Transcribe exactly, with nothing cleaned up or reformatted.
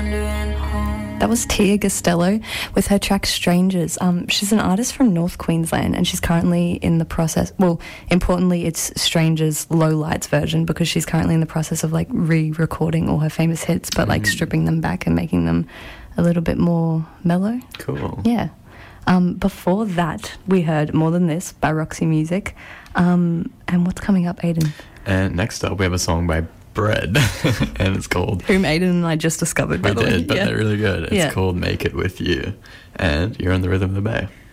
That was Tia Costello with her track Strangers. Um, she's an artist from North Queensland, and she's currently in the process, well, importantly, it's Strangers Low Lights version, because she's currently in the process of like re-recording all her famous hits, but like mm. stripping them back and making them a little bit more mellow. Cool. Yeah. Um, before that, we heard More Than This by Roxy Music. Um, and what's coming up, Aiden? And next up, we have a song by Bread, and it's called... Whom Aiden and I just discovered, by we the way. did, but yeah. they're really good. It's yeah. called Make It With You, and you're on the Rhythm of the Bay.